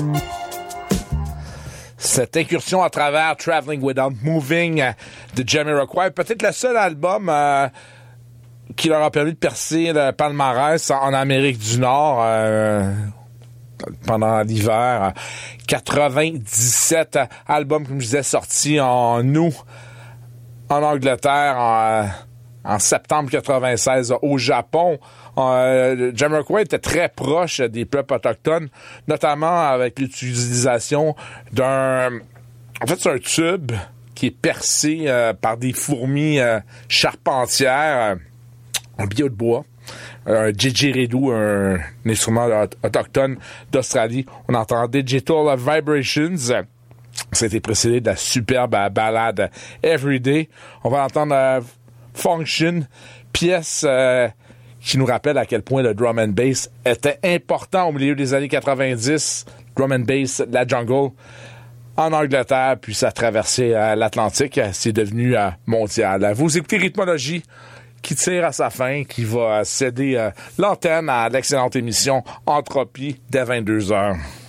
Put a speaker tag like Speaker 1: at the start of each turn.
Speaker 1: Cette incursion à travers Traveling Without Moving de Jamiroquai, peut-être le seul album qui leur a permis de percer le palmarès en Amérique du Nord pendant l'hiver. 97 albums, comme je disais, sortis en août en Angleterre, en septembre 96 au Japon. Jamiroquai était très proche des peuples autochtones, notamment avec l'utilisation d'un... En fait, c'est un tube qui est percé par des fourmis charpentières en bio de bois. Un didgeridoo, un instrument autochtone d'Australie. On entend Digital Vibrations. Ça a été précédé de la superbe ballade Everyday. On va entendre Function, pièce qui nous rappelle à quel point le drum and bass était important au milieu des années 90. Drum and bass, la jungle, en Angleterre, puis ça a traversé l'Atlantique. C'est devenu mondial. Vous écoutez Rythmologie, qui tire à sa fin, qui va céder l'antenne à l'excellente émission Entropie dès 22h.